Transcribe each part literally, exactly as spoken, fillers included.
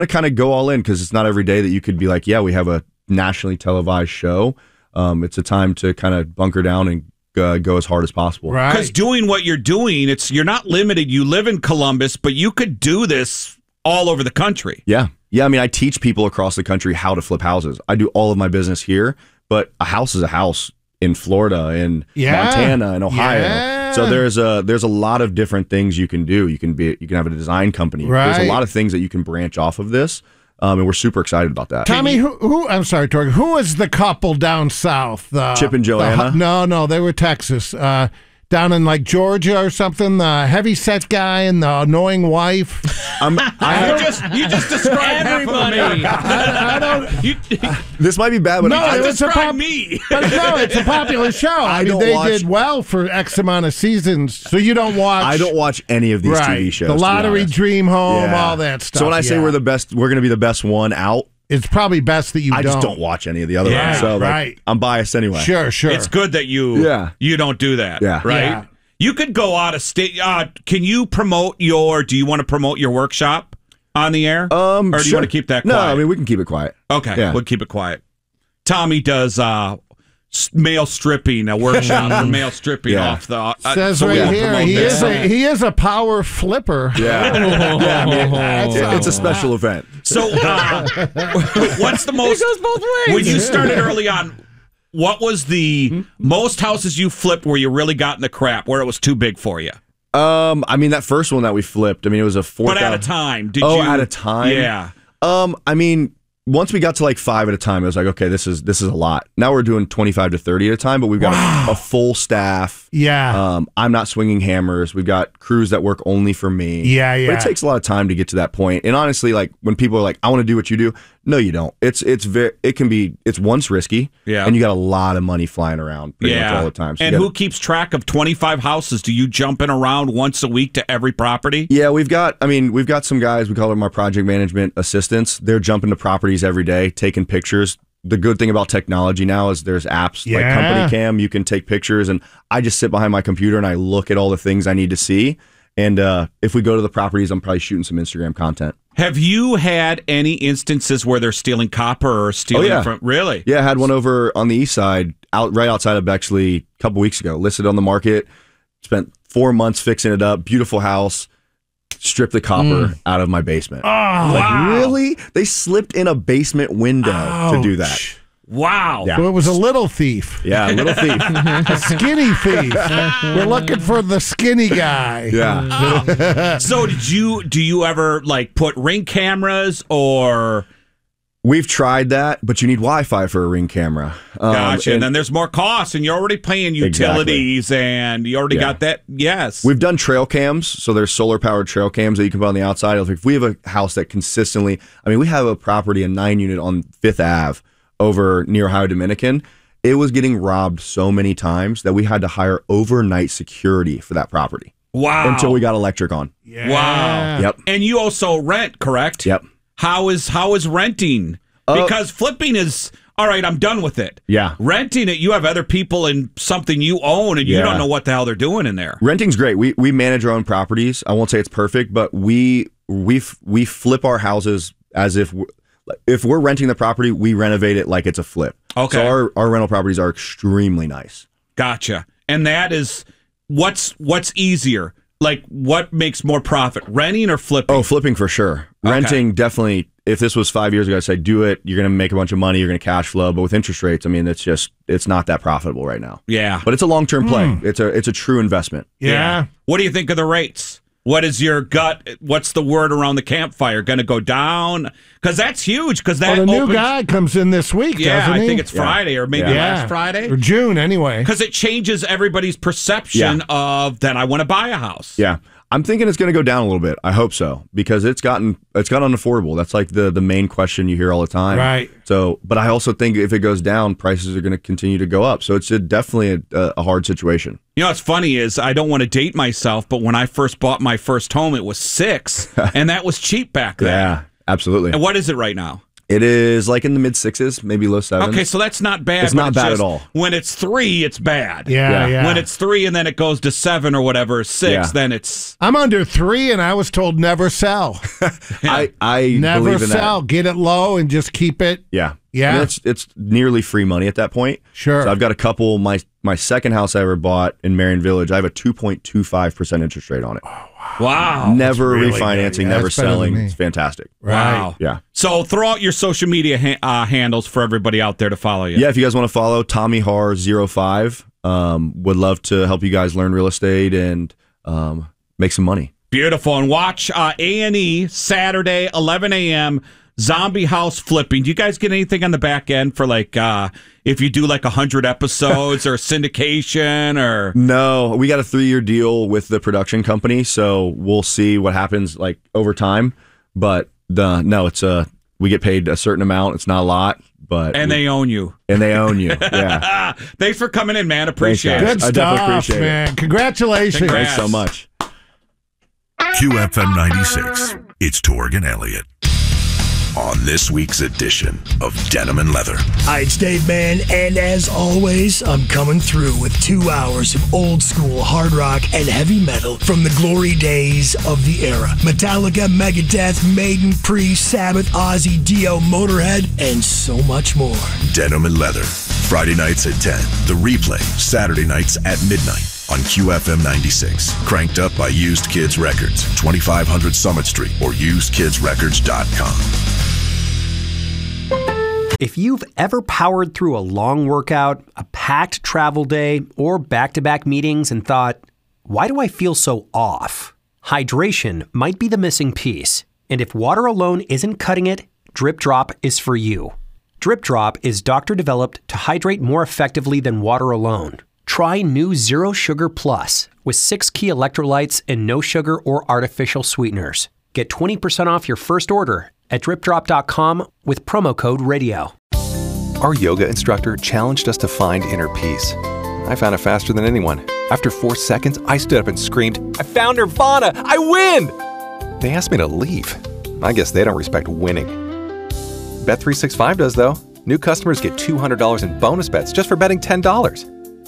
to kind of go all in because it's not every day that you could be like, yeah, we have a nationally televised show. Um, it's a time to kind of bunker down and uh, go as hard as possible. Right. Because doing what you're doing, it's you're not limited. You live in Columbus, but you could do this all over the country. Yeah. Yeah, I mean, I teach people across the country how to flip houses. I do all of my business here, but a house is a house in Florida, in Yeah. Montana, in Ohio. Yeah. So there's a there's a lot of different things you can do. You can be you can have a design company. There's Right. a lot of things that you can branch off of this, um, and we're super excited about that. Tommy, who, who? I'm sorry, Tori. Who is the couple down south? Uh, Chip and the- Joanna? no, no, they were Texas. Uh, down in like Georgia or something. The heavy set guy and the annoying wife. I'm, You I, just you just described Everybody. half of America. I, I don't. You, this might be bad, but No, I, it was a describe pop- me. But no, it's a popular show. I, I mean, don't they watch- did well for X amount of seasons. So you don't watch. I don't watch any of these right. T V shows. The to be Lottery, honest. Dream Home, Yeah. all that stuff. So when I say yeah. we're the best, we're going to be the best one out. it's probably best that you I don't. just don't watch any of the other Yeah, ones. So like, right. I'm biased anyway. Sure, sure. It's good that you Yeah. you don't do that. Yeah. Right? Yeah. You could go out of state. Uh, can you promote your do you want to promote your workshop on the air? Um, or do you sure. want to keep that No, quiet? I mean we can keep it quiet. Okay, Yeah. we'll keep it quiet. Tommy does uh, s- male stripping, a workshop for male stripping Yeah. off the. Uh, Says so we right will here, promote he this. is a he is a power flipper. Yeah, yeah. I mean, That's it- a- it's a special event. So, uh, what's the most? It goes both ways. When you started early on, what was the most houses you flipped where you really got in the crap, where it was too big for you? Um, I mean that first one that we flipped. I mean it was a four. But at a time, did oh, you? at a time. Yeah. Um, I mean, once we got to like five at a time, it was like, okay, this is this is a lot. Now we're doing twenty-five to thirty at a time, but we've got a, a full staff. Yeah. Um, I'm not swinging hammers. We've got crews that work only for me. Yeah, yeah. But it takes a lot of time to get to that point. And honestly, like when people are like, "I want to do what you do," no, you don't. It's it's very it can be it's once risky. Yeah. And you got a lot of money flying around pretty Yeah. much all the time. So you and gotta- who keeps track of twenty-five houses? Do you jumping around once a week to every property? Yeah, we've got, I mean, we've got some guys, we call them our project management assistants. They're jumping to properties every day, taking pictures. The good thing about technology now is there's apps like Yeah. Company Cam. You can take pictures, and I just sit behind my computer and I look at all the things I need to see. And uh, if we go to the properties, I'm probably shooting some Instagram content. Have you had any instances where they're stealing copper or stealing Oh, yeah. from? Really? Yeah, I had one over on the east side, out right outside of Bexley a couple weeks ago. Listed on the market, spent four months fixing it up. Beautiful house. Stripped the copper out of my basement. oh, Like, really? They slipped in a basement window to do that. ouch. Wow. Yeah. So it was a little thief, Yeah, little thief. a skinny thief. We're looking for the skinny guy. Yeah. So did you? Do you ever like put ring cameras or? We've tried that, but you need Wi-Fi for a Ring camera. Um, Gotcha. And, then there's more costs, and you're already paying utilities, and you already Yeah. got that. Yes. we've done trail cams, so there's solar-powered trail cams that you can put on the outside. If we have a house that consistently, I mean, we have a property, a nine-unit on Fifth Ave over near Ohio Dominican. It was getting robbed so many times that we had to hire overnight security for that property wow. until we got electric on. Yeah. Wow. Yep. And you also rent, correct? Yep. How is how is renting? Uh, Because flipping is all right. I'm done with it. Yeah. Renting it, you have other people in something you own, and you Yeah. don't know what the hell they're doing in there. Renting's great. We we manage our own properties. I won't say it's perfect, but we we f- we flip our houses as if we're, if we're renting the property, we renovate it like it's a flip. Okay. So our, our rental properties are extremely nice. Gotcha. And that is what's what's easier. Like, what makes more profit, renting or flipping? Oh, flipping for sure. Okay. Renting definitely. If this was five years ago, I'd say do it. You're going to make a bunch of money. You're going to cash flow. But with interest rates, I mean, it's just it's not that profitable right now. Yeah. But it's a long term play. It's a it's a true investment. Yeah. What do you think of the rates? What is your gut? What's the word around the campfire? Going to go down? Because that's huge. Because that Well, the new opens- guy comes in this week, Yeah, doesn't he? I think it's Friday or maybe Yeah. last Friday. Or June, anyway. Because it changes everybody's perception Yeah. of that I want to buy a house. Yeah. I'm thinking it's going to go down a little bit. I hope so because it's gotten it's gotten unaffordable. That's like the the main question you hear all the time. Right. So, but I also think if it goes down, prices are going to continue to go up. So it's a, definitely a, a hard situation. You know what's funny is I don't want to date myself, but when I first bought my first home, it was six, and that was cheap back then. Yeah, absolutely. And what is it right now? It is like in the mid sixes, maybe low sevens. Okay, so that's not bad. It's but not bad just, at all. When it's three, it's bad. Yeah, Yeah. yeah. When it's three and then it goes to seven or whatever, six, Yeah. then it's I'm under three, and I was told never sell. I, I Never believe in sell. that. Get it low and just keep it. Yeah. Yeah. I mean, it's, it's nearly free money at that point. Sure. So I've got a couple. My my second house I ever bought in Marion Village, I have a two point two five percent interest rate on it. wow. Never really refinancing, good. Yeah, never that's better than selling. me. It's fantastic. Wow. Yeah. So throw out your social media ha- uh, handles for everybody out there to follow you. Yeah, if you guys want to follow Tommy Har zero five, um, would love to help you guys learn real estate and um, make some money. Beautiful. And watch uh, A and E Saturday, eleven a.m., Zombie House Flipping. Do you guys get anything on the back end for like uh, if you do like one hundred episodes or syndication or... No, we got a three year deal with the production company, so we'll see what happens like over time. But the no, it's a we get paid a certain amount. It's not a lot, but And we- they own you. and they own you. Yeah, Thanks for coming in, man. Appreciate guys. it. Good I definitely stuff, appreciate it. man. Congratulations. Congrats. thanks so much. Q F M ninety-six. It's Torg and Elliott. On this week's edition of Denim and Leather. Hi, it's Dave Mann, and as always, I'm coming through with two hours of old school hard rock and heavy metal from the glory days of the era. Metallica, Megadeth, Maiden, Priest, Sabbath, Ozzy, Dio, Motorhead, and so much more. Denim and Leather. Friday nights at ten. The replay, Saturday nights at midnight on Q F M ninety-six. Cranked up by Used Kids Records, twenty-five hundred Summit Street or used kids records dot com. If you've ever powered through a long workout, a packed travel day, or back-to-back meetings and thought, why do I feel so off? Hydration might be the missing piece. And if water alone isn't cutting it, Drip Drop is for you. Drip Drop is doctor-developed to hydrate more effectively than water alone. Try new Zero Sugar Plus with six key electrolytes and no sugar or artificial sweeteners. Get twenty percent off your first order at drip drop dot com with promo code radio. Our yoga instructor challenged us to find inner peace. I found it faster than anyone. After four seconds, I stood up and screamed, I found Nirvana! I win! They asked me to leave. I guess they don't respect winning. Bet three sixty-five does, though. New customers get two hundred dollars in bonus bets just for betting ten dollars.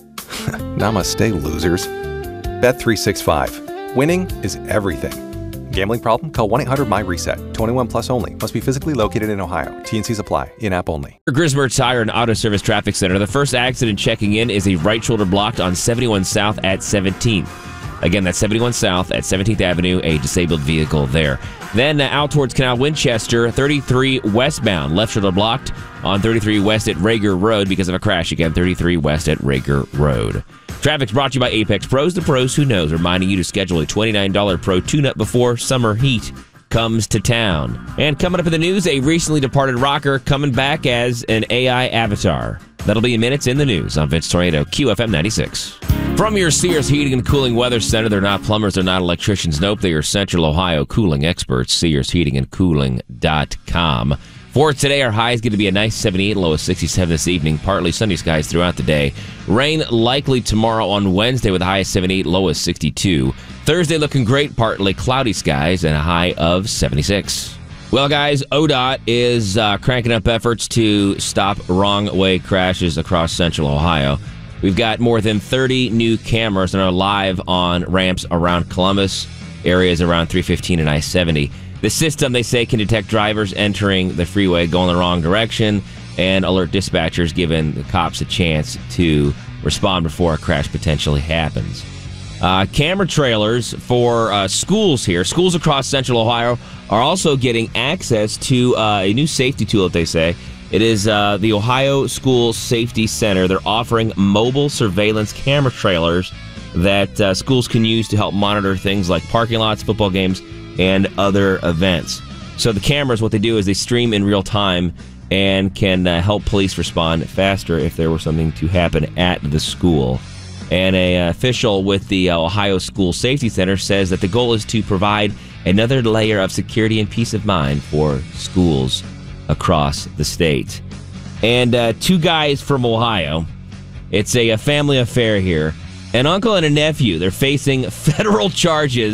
Namaste, losers. Bet three sixty-five. Winning is everything. Gambling problem? Call one eight hundred my reset. twenty-one plus only. Must be physically located in Ohio. T N Cs apply. In-app only. Grismer Tire and Auto Service Traffic Center. The first accident checking in is a right shoulder blocked on seventy-one South at seventeenth. Again, that's seventy-one South at seventeenth Avenue, a disabled vehicle there. Then uh, out towards Canal Winchester, thirty-three westbound. Left shoulder blocked on thirty-three West at Rager Road because of a crash. Again, thirty-three West at Rager Road. Traffic's brought to you by Apex Pros, the pros who knows, reminding you to schedule a twenty-nine dollars Pro tune-up before summer heat comes to town. And coming up in the news, a recently departed rocker coming back as an A I avatar. That'll be in minutes in the news on Vince Tornado, Q F M ninety-six. From your Sears Heating and Cooling Weather Center, they're not plumbers, they're not electricians. Nope, they are Central Ohio cooling experts, sears heating and cooling dot com. For today, our high is going to be a nice seventy-eight, low of sixty-seven this evening. Partly sunny skies throughout the day. Rain likely tomorrow on Wednesday with a high of seventy-eight, low of sixty-two. Thursday looking great, partly cloudy skies and a high of seventy-six. Well, guys, O D O T is uh, cranking up efforts to stop wrong-way crashes across Central Ohio. We've got more than thirty new cameras that are live on ramps around Columbus, areas around three fifteen and I seventy. The system, they say, can detect drivers entering the freeway going the wrong direction and alert dispatchers, giving the cops a chance to respond before a crash potentially happens. Uh, camera trailers for uh, schools here, schools across Central Ohio, are also getting access to uh, a new safety tool, that they say. It is uh, the Ohio School Safety Center. They're offering mobile surveillance camera trailers that uh, schools can use to help monitor things like parking lots, football games, and other events. So the cameras, what they do is they stream in real time and can uh, help police respond faster if there were something to happen at the school. And an official with the Ohio School Safety Center says that the goal is to provide another layer of security and peace of mind for schools across the state. And uh, two guys from Ohio. It's a, a family affair here. An uncle and a nephew. They're facing federal charges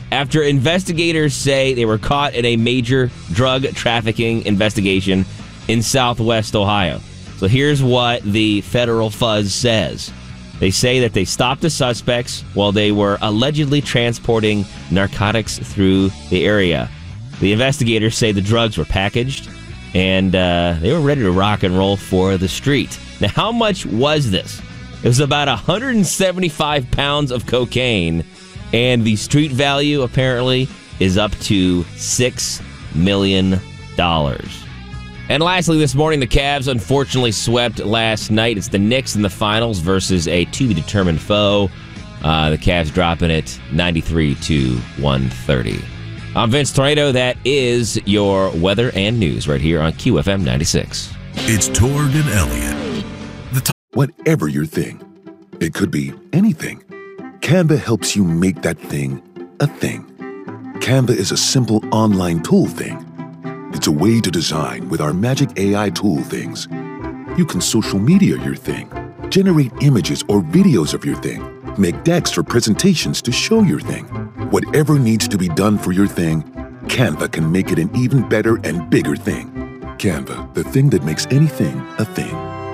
after investigators say they were caught in a major drug trafficking investigation in Southwest Ohio. So here's what the federal fuzz says. They say that they stopped the suspects while they were allegedly transporting narcotics through the area. The investigators say the drugs were packaged and uh, they were ready to rock and roll for the street. Now, how much was this? It was about one hundred seventy-five pounds of cocaine, and the street value apparently is up to six million dollars. And lastly, this morning, the Cavs unfortunately swept last night. It's the Knicks in the finals versus a to-be-determined foe. Uh, the Cavs dropping it ninety-three to one thirty. I'm Vince Tornado. That is your weather and news right here on Q F M ninety-six. It's Tord and Elliott. The t- Whatever your thing, it could be anything. Canva helps you make that thing a thing. Canva is a simple online tool thing. It's a way to design with our magic A I tool things. You can social media your thing, generate images or videos of your thing, make decks for presentations to show your thing. Whatever needs to be done for your thing, Canva can make it an even better and bigger thing. Canva, the thing that makes anything a thing.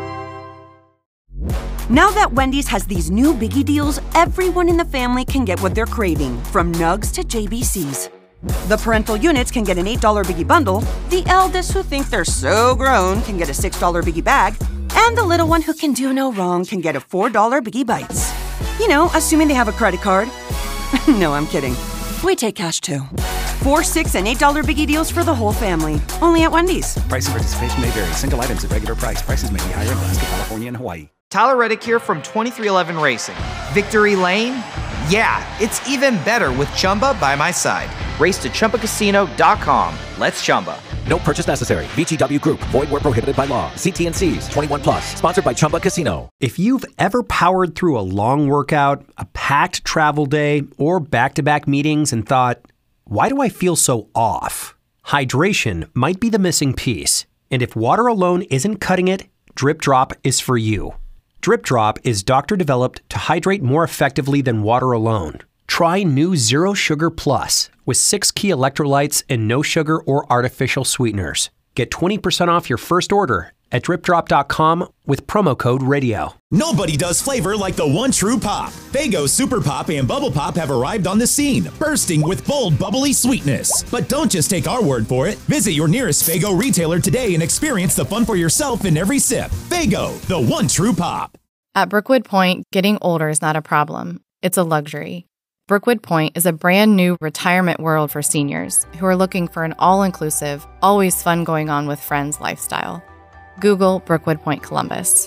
Now that Wendy's has these new biggie deals, everyone in the family can get what they're craving, from nugs to J B Cs. The parental units can get an eight dollar biggie bundle, the eldest who think they're so grown can get a six dollar biggie bag, and the little one who can do no wrong can get a four dollar biggie bites. You know, assuming they have a credit card. No, I'm kidding. We take cash too. Four, six, and eight dollar biggie deals for the whole family. Only at Wendy's. Price and participation may vary. Single items at regular price. Prices may be higher in Alaska, California, and Hawaii. Tyler Reddick here from twenty-three eleven Racing. Victory Lane? Yeah, it's even better with Chumba by my side. Race to Chumba Casino dot com. Let's Chumba. No purchase necessary. V G W Group. Void where prohibited by law. See T and C's. twenty-one plus. Sponsored by Chumba Casino. If you've ever powered through a long workout, a packed travel day, or back-to-back meetings and thought, why do I feel so off? Hydration might be the missing piece. And if water alone isn't cutting it, Drip Drop is for you. Drip Drop is doctor-developed to hydrate more effectively than water alone. Try new Zero Sugar Plus with six key electrolytes and no sugar or artificial sweeteners. Get twenty percent off your first order at drip drop dot com with promo code radio. Nobody does flavor like the one true pop. Faygo Super Pop and Bubble Pop have arrived on the scene, bursting with bold, bubbly sweetness. But don't just take our word for it. Visit your nearest Faygo retailer today and experience the fun for yourself in every sip. Faygo, the one true pop. At Brookwood Point, getting older is not a problem. It's a luxury. Brookwood Point is a brand new retirement world for seniors who are looking for an all-inclusive, always fun going on with friends lifestyle. Google Brookwood Point Columbus.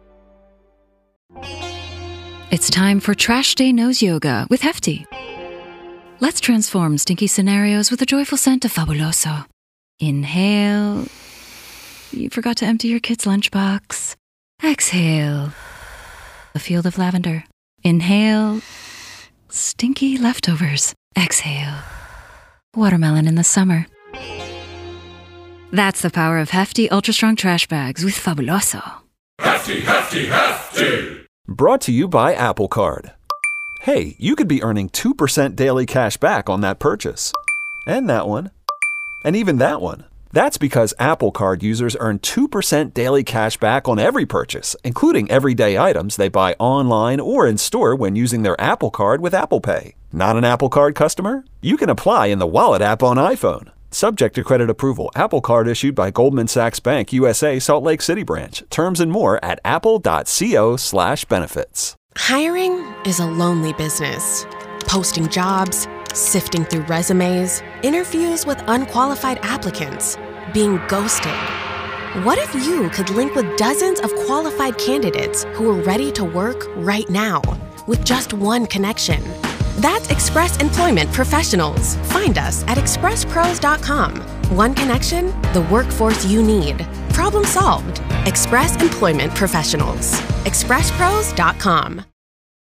It's time for Trash Day Nose Yoga with Hefty. Let's transform stinky scenarios with a joyful scent of Fabuloso. Inhale. You forgot to empty your kid's lunchbox. Exhale. A field of lavender. Inhale. Stinky leftovers. Exhale. Watermelon in the summer. That's the power of Hefty Ultra Strong Trash Bags with Fabuloso. Hefty, Hefty, Hefty! Brought to you by Apple Card. Hey, you could be earning two percent daily cash back on that purchase. And that one. And even that one. That's because Apple Card users earn two percent daily cash back on every purchase, including everyday items they buy online or in store when using their Apple Card with Apple Pay. Not an Apple Card customer? You can apply in the Wallet app on iPhone. Subject to credit approval. Apple Card issued by Goldman Sachs Bank U S A Salt Lake City branch. Terms and more at apple.co slash benefits. Hiring is a lonely business. Posting jobs, sifting through resumes, interviews with unqualified applicants, being ghosted. What if you could link with dozens of qualified candidates who are ready to work right now with just one connection? That's Express Employment Professionals. Find us at express pros dot com. One connection, the workforce you need. Problem solved. Express Employment Professionals. express pros dot com.